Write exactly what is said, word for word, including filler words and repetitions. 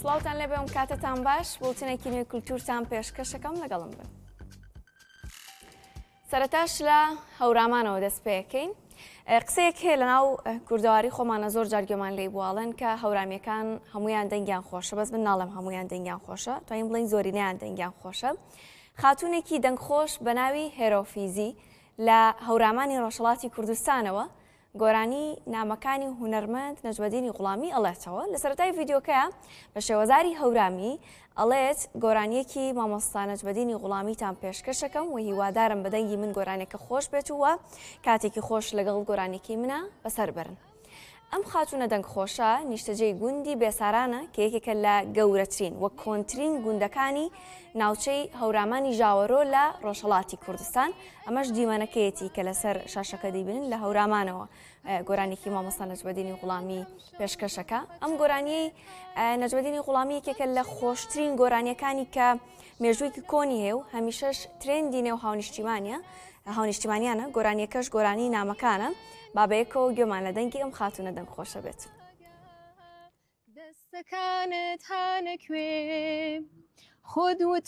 سڵاوتان لێ بێم کاتتان باش بۆچنێکی نوێی کولتورتان پێشکەشەکەم لەگەڵم بن. سەرەتاش لە هەورامانەوە دەست پێەکەین. قسەیەک هەیە لە ناو کوردەواری خۆمانە زۆر جار گوێمان لێی بواڵن کە هەورامیەکان هەمویان دەنگیان خۆشە، بەس من ناڵێم هەمویان دەنگیان خۆشە، توانین بڵین زۆرینەیان دەنگیان خۆشە. خاتوونێکی دەنگخۆش بە ناوی هێرۆفیزی لە هەورامانی ڕۆژهەڵاتی کوردستانەوە گۆرانی نامەکانی هونەرمەند نەجمەدینی غوڵامی ئەڵێتەوە. لە سەرەتای ڤیدیۆکەیە بە شێوەزاری هەورامی ئەڵێت گۆرانیەکی مامۆستا نەجمەدینی غوڵامیتان پێشکەشەکەم و هیوادارم بە دەنگی من گۆرانێکە خۆش بێتوە کاتێکی خۆش لەگەڵ گۆرانێکی منە بەسەر برن. ئەم خاتونە دەنگخۆشە نیشتەجێی گوندی بێسارانە کە یەکێکە لە گەورەترین وە کۆنترین گوندەکانی ناوچەی هەورامانی ژاوەرۆ لە ڕۆژهەڵاتی کوردستان. ئەمەش دیمەنەکەیەتی کە لەسەر شاشەکە دەیبینن لە هەورامانەوە گۆرانێکی مامۆستا نەجمەدینی غوڵامی پێشکەشەکە. ئەم گۆرانیەی نەجمەدینی غوڵامی یەکێکە لە خۆشترین گۆرانیەکانی کە مێژوویکی کۆنی هەیە و هەمیشەش ترێندی نێو هاونیشتیمانیە هاونیشتیمانیانە. گۆرانیەکەش گۆرانی نامەکانە. بابەیەکەوە گوێمان لە دەنگی ئەم خاتونە دەنگخۆشە بێت. دەستەکانت هانەکوێ خۆت